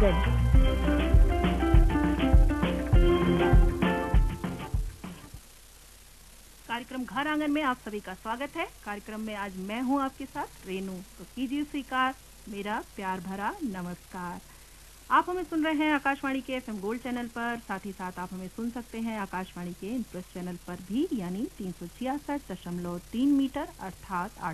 आंगन। कार्यक्रम घर आंगन में आप सभी का स्वागत है। कार्यक्रम में आज मैं हूं आपके साथ रेनू। तो कीजिए स्वीकार मेरा प्यार भरा नमस्कार। आप हमें सुन रहे हैं आकाशवाणी के FM गोल्ड चैनल पर, साथ ही साथ आप हमें सुन सकते हैं आकाशवाणी के इम्प्रेस चैनल पर भी, यानी 366.3 मीटर अर्थात